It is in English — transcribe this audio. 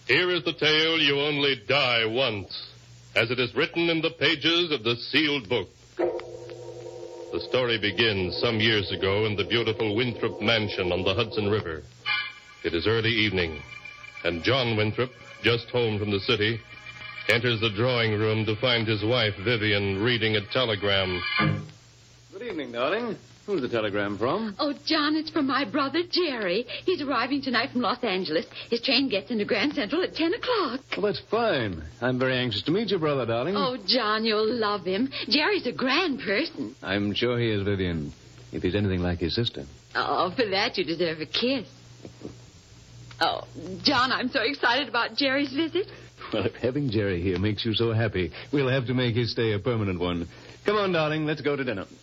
Here is the tale you only die once, as it is written in the pages of the sealed book. The story begins some years ago in the beautiful Winthrop mansion on the Hudson River. It is early evening, and John Winthrop, just home from the city, enters the drawing room to find his wife, Vivian, reading a telegram. Good evening, darling. Who's the telegram from? Oh, John, it's from my brother, Jerry. He's arriving tonight from Los Angeles. His train gets into Grand Central at 10 o'clock. Well, that's fine. I'm very anxious to meet your brother, darling. Oh, John, you'll love him. Jerry's a grand person. I'm sure he is, Vivian. If he's anything like his sister. Oh, for that you deserve a kiss. Oh, John, I'm so excited about Jerry's visit. Well, if having Jerry here makes you so happy, we'll have to make his stay a permanent one. Come on, darling. Let's go to dinner.